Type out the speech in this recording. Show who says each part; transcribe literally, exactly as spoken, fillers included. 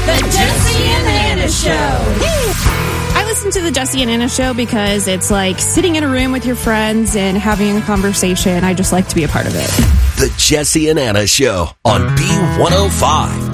Speaker 1: The Jesse and Anna Show.
Speaker 2: I listen to the Jesse and Anna Show because it's like sitting in a room with your friends and having a conversation. I just like to be a part of it.
Speaker 3: The Jesse and Anna Show on B one oh five.